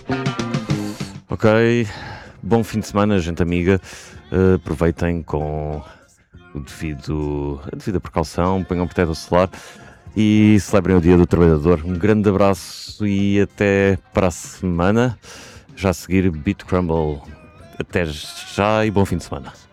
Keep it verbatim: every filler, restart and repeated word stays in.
Ok, bom fim de semana, gente amiga. Uh, aproveitem com o devido, a devida precaução, ponham protetor solar e celebrem o Dia do Trabalhador. Um grande abraço e até para a semana. Já a seguir, Beat Crumble. Até já e bom fim de semana.